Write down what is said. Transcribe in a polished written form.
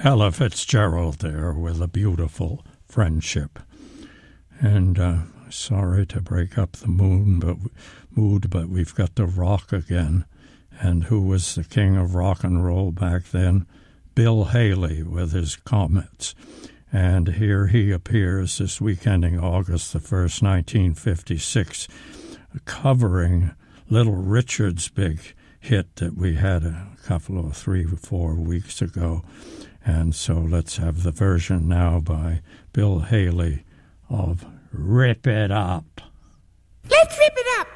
Ella Fitzgerald there with A Beautiful Friendship. And sorry to break up the mood, but we've got The Rock again. And who was the king of rock and roll back then? Bill Haley with his Comets. And here he appears this weekend in August the 1st, 1956, covering Little Richard's big hit that we had a couple of 3 or 4 weeks ago. And so let's have the version now by Bill Haley of Rip It Up. Let's rip it up.